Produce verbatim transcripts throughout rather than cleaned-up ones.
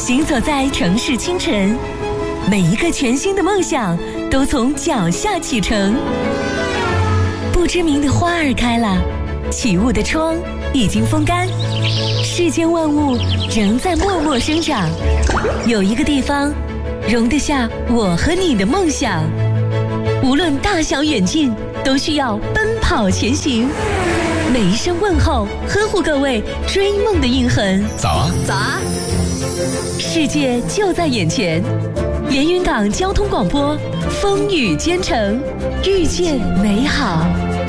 行走在城市清晨，每一个全新的梦想都从脚下启程。不知名的花儿开了，起雾的窗已经风干，世间万物仍在默默生长。有一个地方容得下我和你的梦想，无论大小远近，都需要奔跑前行。每一声问候，呵护各位追梦的印痕。 早啊， 早啊！世界就在眼前，连云港交通广播，风雨兼程，遇见美好。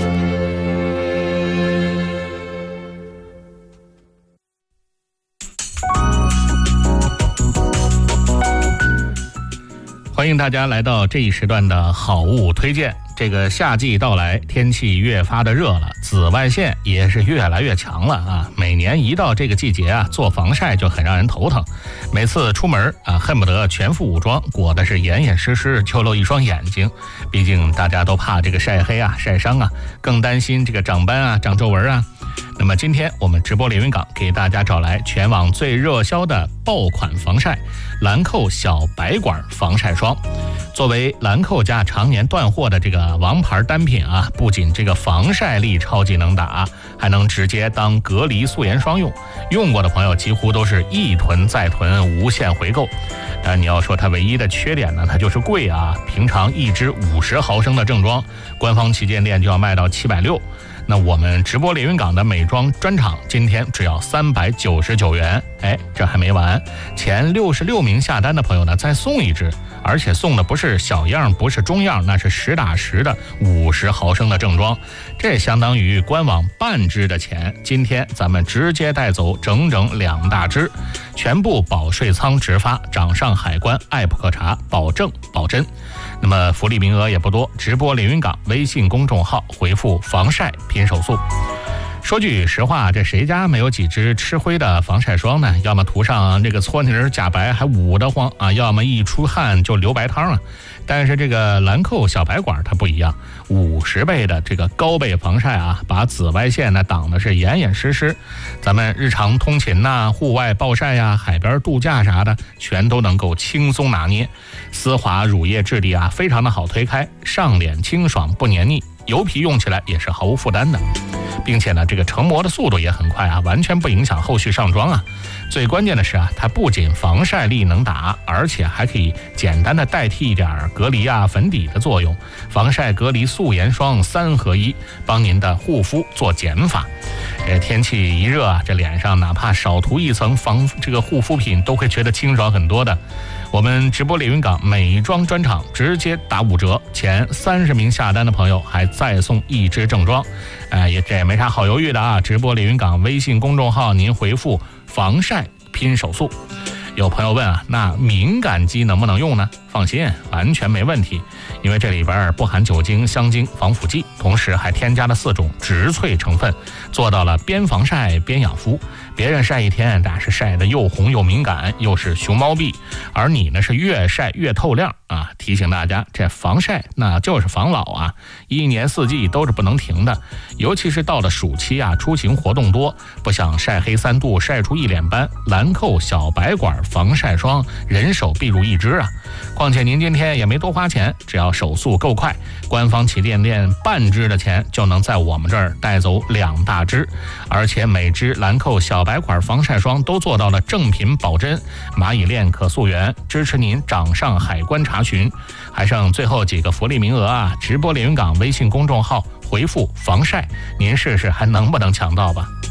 欢迎大家来到这一时段的好物推荐。这个夏季到来，天气越发的热了，紫外线也是越来越强了啊！每年一到这个季节啊，做防晒就很让人头疼。每次出门啊，恨不得全副武装，裹的是严严实实，就露一双眼睛。毕竟大家都怕这个晒黑啊、晒伤啊，更担心这个长斑啊、长皱纹啊。那么今天我们直播连云港给大家找来全网最热销的爆款防晒兰蔻小白管防晒霜。作为兰蔻家常年断货的这个王牌单品啊，不仅这个防晒力超级能打，还能直接当隔离素颜霜用。用过的朋友几乎都是一囤再囤，无限回购。但你要说它唯一的缺点呢，它就是贵啊！平常一支五十毫升的正装，官方旗舰店就要卖到七百六。那我们直播连云港的美妆专场今天只要三百九十九元，哎，这还没完，前六十六名下单的朋友呢再送一支，而且送的不是小样，不是中样，那是实打实的五十毫升的正装，这相当于官网半支的钱。今天咱们直接带走整整两大支，全部保税仓直发，掌上海关爱普可查，保证保真。那么福利名额也不多，直播连云港微信公众号回复防晒拼手速。说句实话，这谁家没有几支吃灰的防晒霜呢？要么涂上这个搓泥假白还捂得慌啊，要么一出汗就流白汤啊。但是这个兰蔻小白管它不一样，五十倍的这个高倍防晒啊，把紫外线呢挡的是严严实实。咱们日常通勤呐、啊、户外暴晒呀、啊、海边度假啥的，全都能够轻松拿捏。丝滑乳液质地啊，非常的好推开，上脸清爽不黏腻，油皮用起来也是毫无负担的。并且呢，这个成膜的速度也很快啊，完全不影响后续上妆啊。最关键的是啊，它不仅防晒力能打，而且还可以简单的代替一点隔离啊、粉底的作用，防晒、隔离、素颜霜三合一，帮您的护肤做减法。这天气一热啊，这脸上哪怕少涂一层防这个护肤品，都会觉得清爽很多的。我们直播连云港美妆专场直接打五折，前三十名下单的朋友还再送一支正装。哎，也这也没啥好犹豫的啊！直播连云港微信公众号，您回复防晒拼手速。有朋友问啊，那敏感肌能不能用呢？放心，完全没问题，因为这里边不含酒精、香精、防腐剂，同时还添加了四种植萃成分，做到了边防晒边养肤。别人晒一天，那是晒得又红又敏感，又是熊猫臂，而你呢是越晒越透亮啊！提醒大家，这防晒那就是防老啊，一年四季都是不能停的，尤其是到了暑期啊，出行活动多，不想晒黑三度晒出一脸斑，兰蔻小白管防晒霜人手必入一支啊！况且您今天也没多花钱，只要手速够快，官方旗舰店半支的钱就能在我们这儿带走两大支，而且每支兰蔻小白管防晒霜都做到了正品保真，蚂蚁链可溯源，支持您掌上海关查询。还剩最后几个福利名额啊！直播连云港微信公众号回复防晒，您试试还能不能抢到吧？